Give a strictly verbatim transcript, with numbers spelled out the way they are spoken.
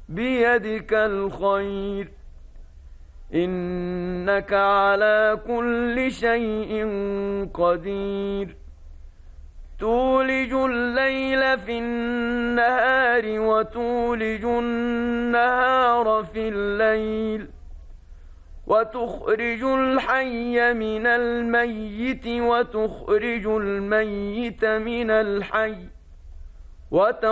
بيدك الخير إنك على كل شيء قدير تولج الليل في النهار وتولج النهار في الليل وتخرج الحي من الميت وتخرج الميت من الحي